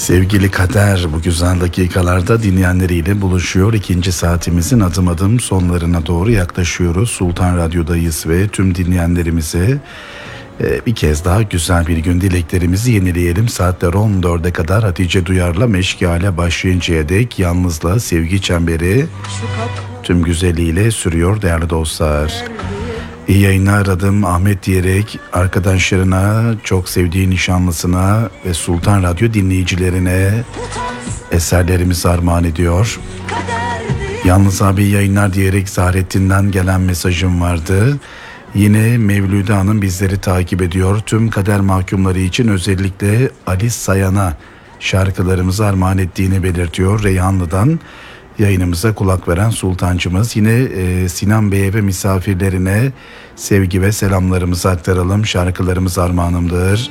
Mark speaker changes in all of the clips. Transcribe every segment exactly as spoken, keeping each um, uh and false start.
Speaker 1: Sevgili Kader bu güzel dakikalarda dinleyenleriyle buluşuyor. İkinci saatimizin adım adım sonlarına doğru yaklaşıyoruz. Sultan Radyo'dayız ve tüm dinleyenlerimize e, bir kez daha güzel bir gün dileklerimizi yenileyelim. Saatler on dörde kadar Hatice Duyar'la meşgale başlayıncaya dek yalnızla sevgi çemberi tüm güzelliğiyle sürüyor değerli dostlar. İyi yayınlar adım Ahmet diyerek arkadaşlarına, çok sevdiği nişanlısına ve Sultan Radyo dinleyicilerine eserlerimizi armağan ediyor. Yalnız abi yayınlar diyerek Zahrettin'den gelen mesajım vardı. Yine Mevlüde Hanım bizleri takip ediyor. Tüm kader mahkumları için özellikle Ali Sayan'a şarkılarımızı armağan ettiğini belirtiyor. Reyhanlı'dan yayınımıza kulak veren sultancımız. Yine e, Sinan Bey'e ve misafirlerine sevgi ve selamlarımızı aktaralım. Şarkılarımız armağanımdır.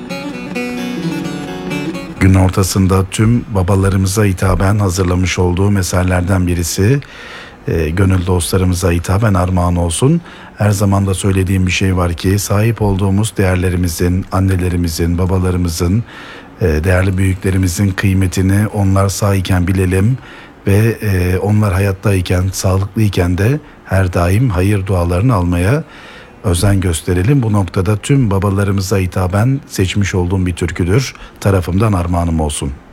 Speaker 1: Gün ortasında tüm babalarımıza hitaben hazırlamış olduğum eserlerden birisi. E, gönül dostlarımıza hitaben armağan olsun. Her zaman da söylediğim bir şey var ki sahip olduğumuz değerlerimizin, annelerimizin, babalarımızın, e, değerli büyüklerimizin kıymetini onlar sağ iken bilelim. Ve e, onlar hayattayken, sağlıklıyken de her daim hayır dualarını almaya özen gösterelim. Bu noktada tüm babalarımıza hitaben seçmiş olduğum bir türküdür. Tarafımdan armağanım olsun.